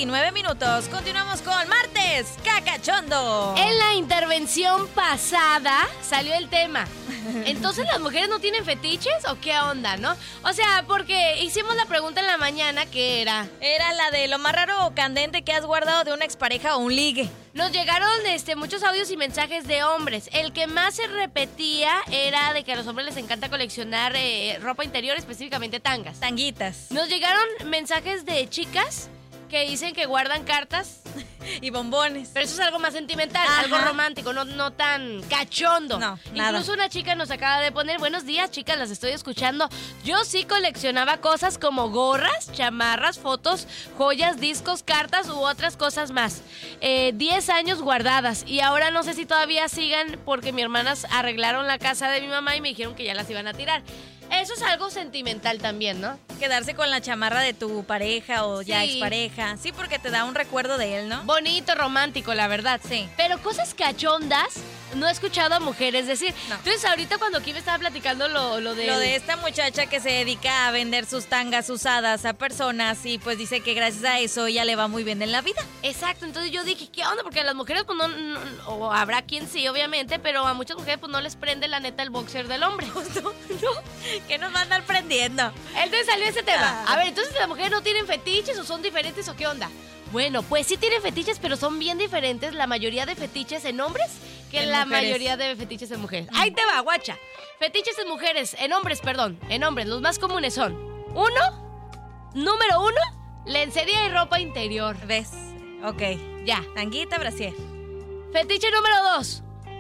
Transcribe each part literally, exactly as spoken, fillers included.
veintinueve minutos. Continuamos con Martes Cacachondo. En la intervención pasada salió el tema. Entonces, ¿las mujeres no tienen fetiches o qué onda, no? O sea, porque hicimos la pregunta en la mañana que era... Era la de lo más raro o candente que has guardado de una expareja o un ligue. Nos llegaron este, muchos audios y mensajes de hombres. El que más se repetía era de que a los hombres les encanta coleccionar eh, ropa interior, específicamente tangas. Tanguitas. Nos llegaron mensajes de chicas que dicen que guardan cartas y bombones. Pero eso es algo más sentimental, Ajá. algo romántico, no, no tan cachondo. No, Incluso nada. una chica nos acaba de poner, buenos días, chicas, las estoy escuchando. Yo sí coleccionaba cosas como gorras, chamarras, fotos, joyas, discos, cartas u otras cosas más. Eh, diez años guardadas y ahora no sé si todavía sigan porque mis hermanas arreglaron la casa de mi mamá y me dijeron que ya las iban a tirar. Eso es algo sentimental también, ¿no? Quedarse con la chamarra de tu pareja o ya Sí. expareja. Sí, porque te da un recuerdo de él, ¿no? Bonito, romántico, la verdad. Sí. Pero cosas cachondas no he escuchado a mujeres decir. No. Entonces, ahorita cuando Kim estaba platicando lo, lo de... Lo de esta muchacha que se dedica a vender sus tangas usadas a personas y pues dice que gracias a eso ella le va muy bien en la vida. Exacto, entonces yo dije, ¿qué onda? Porque a las mujeres, pues no, no- o habrá quien sí, obviamente, pero a muchas mujeres, pues no les prende la neta el boxer del hombre. ¿No? ¿Qué nos va a andar prendiendo? Entonces salió ese tema. Ah. A ver, entonces las mujeres no tienen fetiches o son diferentes o qué onda. Bueno, pues sí tienen fetiches, pero son bien diferentes la mayoría de fetiches en hombres que En la mujeres. mayoría de fetiches en mujeres. Ahí te va, guacha. Fetiches en mujeres, en hombres, perdón, en hombres, los más comunes son: uno, número uno, lencería y ropa interior. ¿Ves? Ok. Ya. Tanguita, brasier. Fetiche número dos,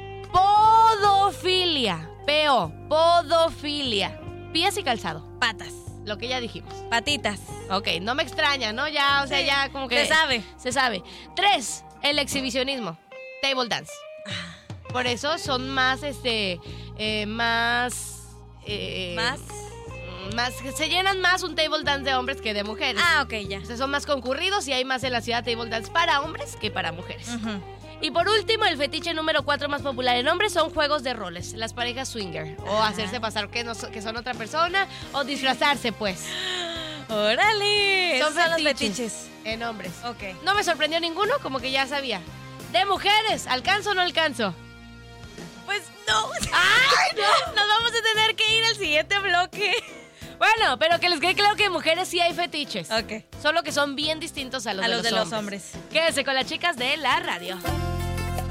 podofilia. P-O, podofilia. Pies y calzado, Patas. lo que ya dijimos. Patitas. Ok, no me extraña, ¿no? Ya, o sea, Sí, ya como que... se sabe. Se sabe. Tres, el exhibicionismo. Table dance. Por eso son más, este, eh, más... eh, Más. Más, se llenan más un table dance de hombres que de mujeres. Ah, ok, ya. O sea, son más concurridos y hay más en la ciudad table dance para hombres que para mujeres. Ujú. Y por último, el fetiche número cuatro más popular en hombres son juegos de roles, las parejas swinger, o Ajá. hacerse pasar que, no, so- que son otra persona, o disfrazarse, pues. ¡Órale! Son Esos son los fetiches. fetiches. En hombres. Ok. No me sorprendió ninguno, como que ya sabía. De mujeres, ¿alcanzo o no alcanzo? Pues no. ¡Ay, no! Nos vamos a tener que ir al siguiente bloque. Bueno, pero que les quede claro que en mujeres sí hay fetiches. Ok. Solo que son bien distintos a los, A de, los los de los hombres. hombres. Quédense con las chicas de la radio.